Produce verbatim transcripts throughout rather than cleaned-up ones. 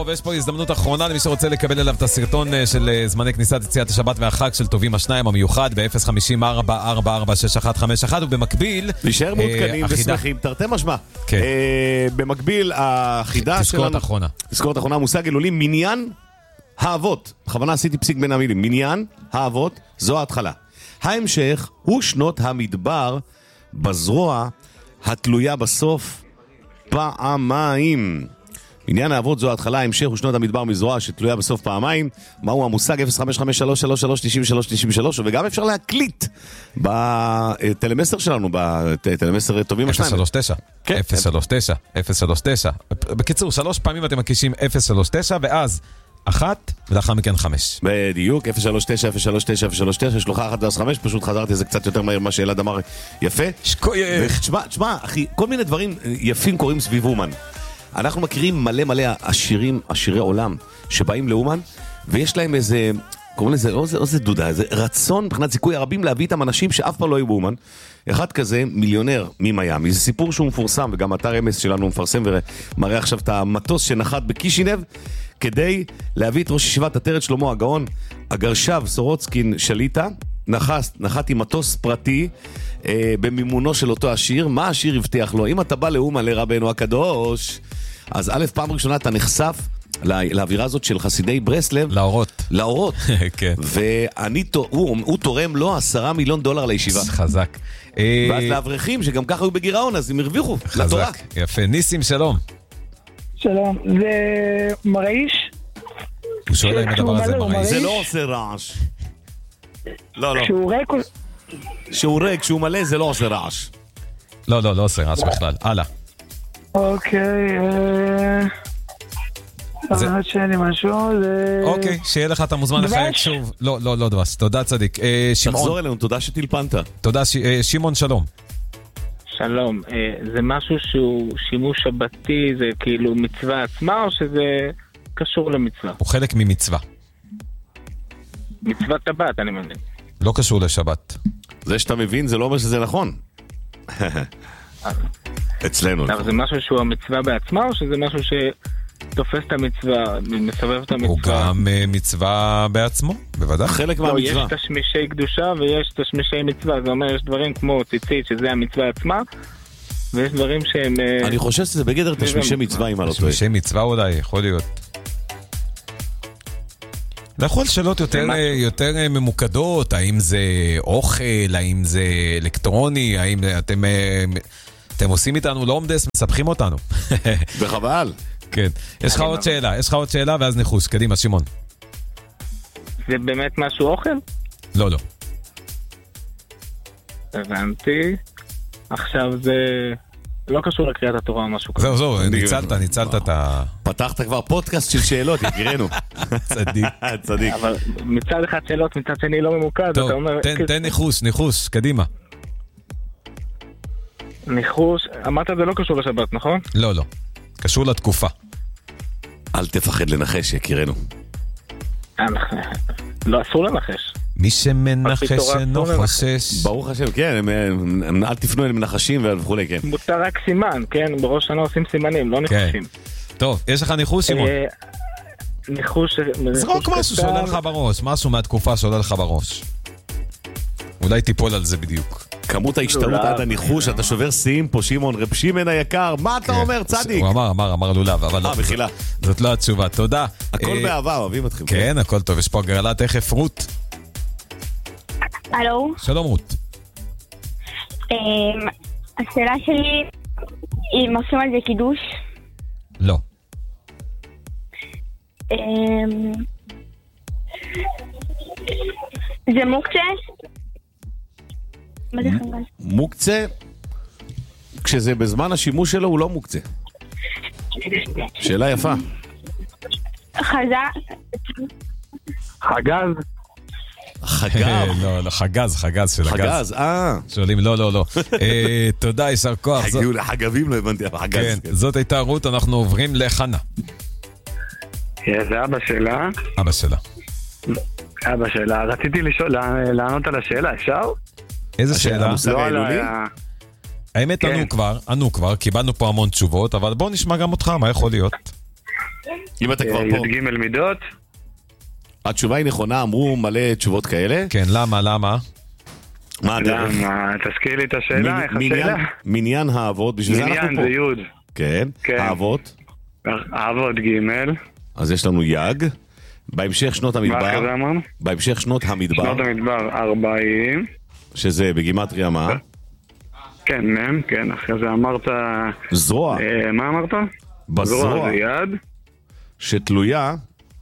יש פה הזדמנות אחרונה למי שרוצה לקבל אליו את הסרטון של זמני כניסת יציאת השבת והחג של טובים השניים המיוחד ב-אפס חמישים ארבע ארבע ארבע שש אחת חמש אחת, ובמקביל נשאר מעודכנים ושמחים, תרתי משמע. במקביל החידה שלנו, תזכורת אחרונה, תזכורת אחרונה, מושג אלוהים, מניין האבות, בכוונה עשיתי פסיק בין המילים, מניין האבות זו ההתחלה, ההמשך הוא שנות המדבר בזרוע התלויה בסוף פעמיים. עניין האבות זו ההתחלה, ההמשך הוא שנות המדבר מזרוע שתלויה בסוף פעמיים. מהו המושג? אפס חמש חמש שלוש שלוש שלוש תשעים ושלוש תשעים ושלוש, וגם אפשר להקליט בטלמסר שלנו, בטלמסר טובים השניים. אפס שלוש תשע אפס שלוש תשע אפס שלוש תשע. בקיצור, שלוש פעמים אתם מקישים אפס שלוש תשע ואז אחת, ולאחר מכן חמש. בדיוק, אפס שלוש תשע אפס שלוש תשע אפס שלוש תשע, שלוחה אחת ואז חמש, פשוט חזרתי זה קצת יותר מהר מה שאלעד אמר, יפה. שקוייך. תשמע, תשמע, אחי, כל מיני דברים יפים קוראים סביב אומן. אנחנו מכירים מלא מלא עשירים, עשירי עולם, שבאים לאומן, ויש להם איזה, קוראים לזה, לא זה דודה, איזה רצון, מבחינת זיכוי הרבים להביא איתם אנשים שאף פעם לא היו באומן. אחד כזה, מיליונר ממיימי, זה סיפור שהוא מפורסם, וגם אתר אמס שלנו מפרסם ומראה עכשיו את המטוס שנחת בקישינב, כדי להביא את ראש ישיבת עטרת שלמה הגאון, הגרשב סורוצקין שליטה, נחת, נחת עם מטוס פרטי אה, במימונו של אותו השיר. מה השיר הבטיח לו? אם אתה בא לאומן לרבנו הקדוש, אז א', פעם ראשונה אתה נחשף לאווירה הזאת של חסידי ברסלב. לאורות. לאורות. כן. ואני, הוא, הוא תורם לו עשרה מיליון דולר לישיבה. חזק. ואז לאברכים שגם ככה היו בגירעון, אז הם הרוויחו. חזק. לתורה. יפה. ניסים, שלום. שלום. זה מרעיש? הוא שואל אם הדבר הזה מרעיש. זה לא עושה רעש. לא, לא. כשהוא ריק... כשהוא ריק, כשהוא מלא, זה לא עושה רעש. לא, לא, לא עושה רעש בכלל. הלאה. אוקיי, אה... זה... אבל שאין לי משהו, זה... אוקיי, שיהיה לך, אתה מוזמן לחייק שוב. לא, לא, לא דבש. תודה צדיק. שמעון. תחזור אלינו, תודה שטלפנת. תודה, שמעון, שלום. שלום. זה משהו שהוא שימוש שבתי, זה כאילו מצווה עצמה, או שזה קשור למצווה? הוא חלק ממצווה. מצוות טבעת, אני מבין. לא קשור לשבת. זה שאתה מבין, זה לא אומר שזה נכון. אצלנו. זה משהו שהוא המצווה בעצמה, או שזה משהו שתופס את המצווה, מסובב את המצווה? הוא גם מצווה בעצמו, בוודאי. חלק מהמצווה. יש תשמישי קדושה ויש תשמישי מצווה. זה אומר, יש דברים כמו ציצית, שזה המצווה עצמה, ויש דברים שהם... אני חושב שזה בגדר תשמישי מצווה, אם אני לא טועה. תשמישי מצווה אולי, יכול להיות. לכל שאלות יותר, יותר ממוקדות, האם זה אוכל, האם זה אלקטרוני, האם אתם, אתם עושים איתנו לומדס, מספחים אותנו. וחבל. כן. יש לך עוד שאלה, יש לך עוד שאלה ואז ניחוש. קדימה, שמעון. זה באמת משהו אוכל? לא, לא. הבנתי. עכשיו זה... לא קשור לקריאת התורה או משהו כזה. זהו, זהו, ניצלת, ניצלת את ה... פתחת כבר פודקאסט של שאלות, יקירנו. צדיק. צדיק. אבל מצד אחד שאלות, מצד שני לא ממוקד. טוב, תן ניחוש, ניחוש, קדימה. ניחוש, אמרת זה לא קשור לשבת, נכון? לא, לא. קשור לתקופה. אל תפחד לנחש, יקירנו. לא, אסור לנחש. מי שמנחש אינו חושש. ברוך השם, כן, אל תפנו אל מנחשים וכו', כן. מותר רק סימן, כן, בראש שנה עושים סימנים, לא ניחושים. טוב, יש לך ניחוש, שמעון? ניחוש... זרוק משהו שעולה לך בראש, משהו מהתקופה שעולה לך בראש. אולי תיפול על זה בדיוק. כמות ההשתנות עד הניחוש, אתה שובר שיאים פה, שמעון, רב שמעון היקר, מה אתה אומר, צדיק? הוא אמר, אמר, אמר לולב, אבל אה, בחילה. זאת לא התשובה, תודה. הכל באהבה, אוהבים אתכם. כן, הכל טוב, יש פה הגרלה תכף, רות. הלו. שלום רות. השאלה שלי, אם עושים על זה קידוש? לא. זה מוקצה? מה זה חנגל? מוקצה, כשזה בזמן השימוש שלו הוא לא מוקצה. שאלה יפה. חזה? חגז? חגב. לא, לא, חגז, חגז של הגז. חגז, אה. שואלים, לא, לא, לא. תודה, ישר כוח. הגיעו לחגבים, לא הבנתי, אבל חגז. כן, זאת הייתה רות, אנחנו עוברים לחנה. זה אבא שלה. אבא שלה. אבא שלה. רציתי לענות על השאלה, אפשר? איזה שאלה? לא על האמת, ענו כבר, ענו כבר, קיבלנו פה המון תשובות, אבל בוא נשמע גם אותך, מה יכול להיות? אם אתה כבר פה. י' ג' מידות. התשובה היא נכונה, אמרו מלא תשובות כאלה. כן, למה, למה? מה הדרך? למה? תזכיר לי את השאלה, איך השאלה? מניין האבות, בשביל זה אנחנו פה. מניין זה י'. כן, האבות. האבות ג'. אז יש לנו יג. בהמשך שנות המדבר. מה כזה אמרנו? בהמשך שנות המדבר. שנות המדבר ארבעים. שזה בגימטריה מה? כן, מם, כן, אחרי זה אמרת... זרוע. אה, מה אמרת? בזרוע. זרוע זה יד. שתלויה.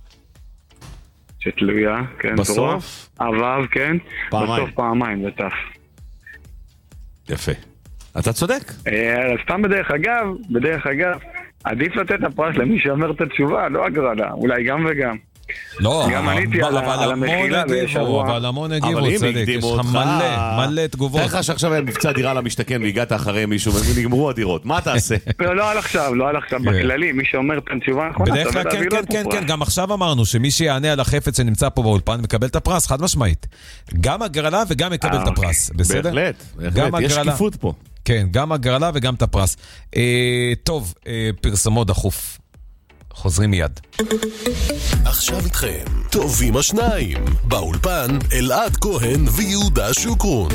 שתלויה, כן, בסוף? זרוע. אבב, כן. פעמיים. בסוף פעמיים, זה תף. יפה. אתה צודק. אה, סתם בדרך אגב, בדרך אגב, עדיף לתת הפרס למי שאומר את התשובה, לא הגרלה, אולי גם וגם. לא, גם עניתי על המחילה בשבוע. אבל המון הגיבו, צדק, יש לך מלא, מלא תגובות. תראה לך שעכשיו היה מבצע דירה למשתכן והגעת אחרי מישהו ונגמרו הדירות, מה תעשה? לא, לא על עכשיו, לא על עכשיו, בכללי, מי שאומר את התשובה הנכונה, בדרך כלל, כן, כן, כן, כן, גם עכשיו אמרנו שמי שיענה על החפץ שנמצא פה באולפן מקבל את הפרס, חד משמעית. גם הגרלה וגם מקבל את הפרס, בסדר? בהחלט, בהחלט, יש שקיפות פה. כן, גם הגרלה וגם את הפרס. טוב, פרסמו דחוף. חוזרים מיד. עכשיו איתכם, טובים השניים, באולפן אלעד כהן ויהודה שוקרון.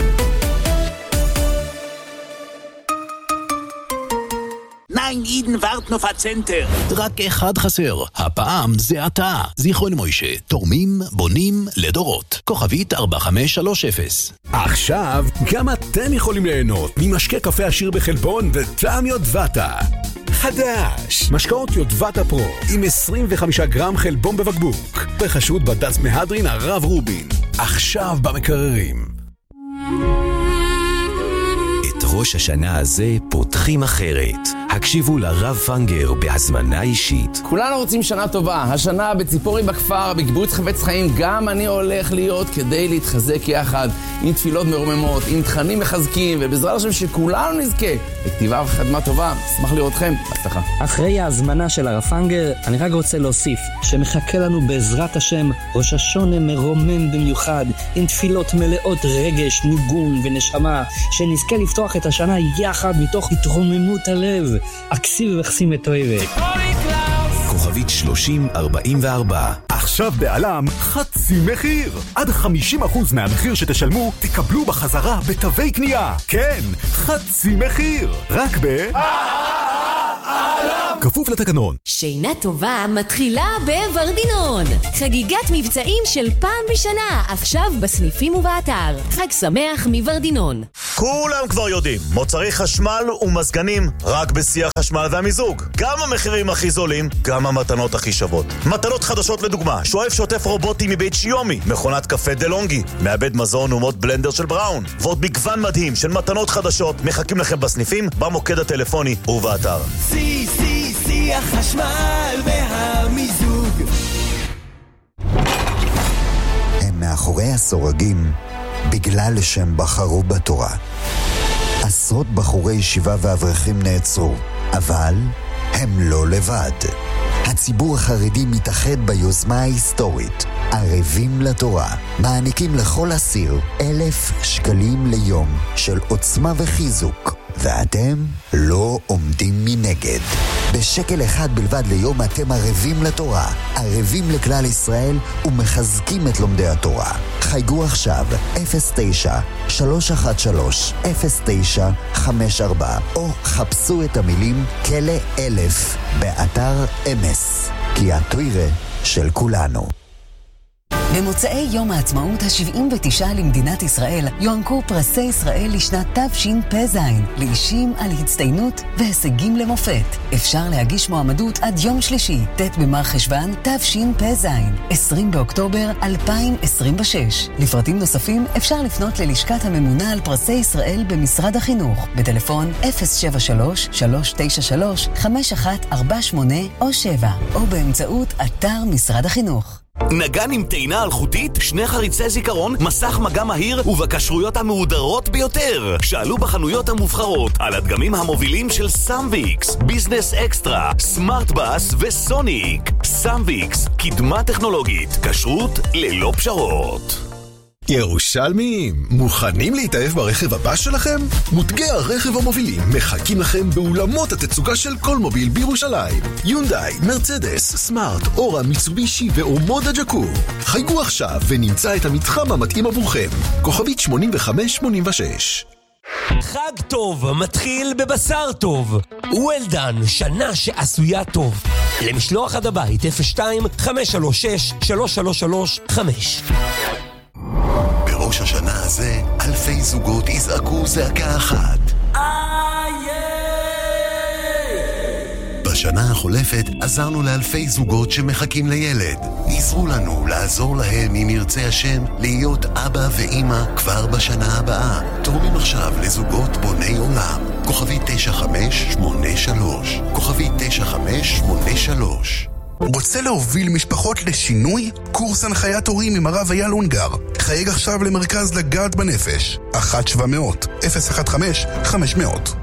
Nein, Eden Wartnoffer Center. רק אחד חסר, הפעם זה אתה, זיכרון מוישה, תורמים, בונים, לדורות. כוכבית ארבע חמש שלוש אפס. עכשיו, גם אתם יכולים ליהנות ממשקה קפה עשיר בחלבון וטעם יודבטה. חדש, משקאות יודבטה פרו, עם עשרים וחמישה גרם חלבון בבקבוק. בחשות בד"ץ מהדרין הרב רובין. עכשיו במקררים. ראש השנה הזה פותחים אחרת. הקשיבו לרב פנגר בהזמנה אישית. כולנו רוצים שנה טובה. השנה בציפורי בכפר, בקיבוץ חפץ חיים, גם אני הולך להיות כדי להתחזק יחד, עם תפילות מרוממות, עם תכנים מחזקים, ובעזרת השם שכולנו נזכה לכתיבה וחתימה טובה. אשמח לראותכם. הצלחה. אחרי ההזמנה של הרב פנגר, אני רק רוצה להוסיף שמחכה לנו בעזרת השם ראש השונה מרומם במיוחד, עם תפילות מלאות רגש, ניגון ונשמה, שנזכה לפתוח את השנה יחד מתוך התרוממות הלב. אקסיב וחסים את אוהבת. כוכבית שלושים ארבעים וארבע. עכשיו בעלם חצי מחיר. עד חמישים אחוז מהמחיר שתשלמו תקבלו בחזרה בתווי קנייה. כן, חצי מחיר. רק ב... כפוף לתקנון. שינה טובה מתחילה בוורדינון. חגיגת מבצעים של פעם בשנה, עכשיו בסניפים ובאתר. חג שמח מוורדינון. כולם כבר יודעים, מוצרי חשמל ומזגנים רק בשיא החשמל והמיזוג. גם המחירים הכי זולים, גם המתנות הכי שוות. מתנות חדשות לדוגמה, שואף שוטף רובוטי מבית שיומי, מכונת קפה דלונגי, מעבד מזון ומוד בלנדר של בראון, ועוד מגוון מדהים של מתנות חדשות מחכים לכם בסניפים, במוקד הטלפוני ובאתר. סי סי סי החשמל והמיזוג. הם מאחורי הסורגים בגלל שהם בחרו בתורה. עשרות בחורי ישיבה ואברכים נעצרו, אבל הם לא לבד. הציבור החרדי מתאחד ביוזמה ההיסטורית ערבים לתורה. מעניקים לכל אסיר אלף שקלים ליום של עוצמה וחיזוק, ואתם לא עומדים מנגד. בשקל אחד בלבד ליום אתם ערבים לתורה, ערבים לכלל ישראל ומחזקים את לומדי התורה. חייגו עכשיו אפס תשע שלוש אחת שלוש אפס תשע חמש ארבע או חפשו את המילים כלא אלף באתר אמס, כי התוירה של כולנו. במוצאי יום העצמאות ה-שבעים ותשע למדינת ישראל יוענקו פרסי ישראל לשנת תשפ"ז לאישים על הצטיינות והישגים למופת. אפשר להגיש מועמדות עד יום שלישי, ט' במר חשוון תשפ"ז, עשרים באוקטובר אלפיים עשרים ושש. לפרטים נוספים אפשר לפנות ללשכת הממונה על פרסי ישראל במשרד החינוך בטלפון אפס שבע שלוש שלוש תשע שלוש חמש אחת ארבע שמונה או שבע או באמצעות אתר משרד החינוך. נגן עם טעינה אלחוטית, שני חריצי זיכרון, מסך מגע מהיר ובקשרויות המהודרות ביותר. שאלו בחנויות המובחרות על הדגמים המובילים של סמביקס, ביזנס אקסטרה, סמארט בס וסוניק. סמביקס, קדמה טכנולוגית, כשרות ללא פשרות. ירושלמים, מוכנים להתאהב ברכב הבא שלכם? מותגי הרכב המובילים מחכים לכם באולמות התצוגה של כל מוביל בירושלים. יונדאי, מרצדס, סמארט, אורה, מיצובישי ואומודה ג'קור. חייגו עכשיו ונמצא את המתחם המתאים עבורכם. כוכבית שמונים וחמש שמונים ושש. חג טוב מתחיל בבשר טוב. וולדן, שנה שעשויה טוב. למשלוח עד הבית אפס שתיים חמש שלוש שש שלוש שלוש שלוש חמש. בראש השנה הזה, אלפי זוגות יזעקו זעקה אחת. בשנה החולפת עזרנו לאלפי זוגות שמחכים לילד. עזרו לנו לעזור להם אם ירצה השם להיות אבא ואמא כבר בשנה הבאה. תורמים עכשיו לזוגות בוני עולם. כוכבי תשע חמש שמונה שלוש. כוכבי תשע חמש שמונה שלוש. רוצה להוביל משפחות לשינוי? קורס הנחיית הורים עם הרב אייל אונגר. חייג עכשיו למרכז לגעת בנפש. אחת שבע מאות אפס אחת חמש חמש מאות.